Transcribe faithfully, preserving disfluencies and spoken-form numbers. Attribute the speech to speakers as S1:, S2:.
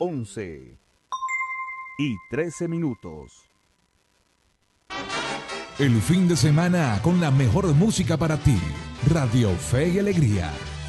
S1: once y trece minutos.
S2: El fin de semana con la mejor música para ti. Radio Fe y Alegría.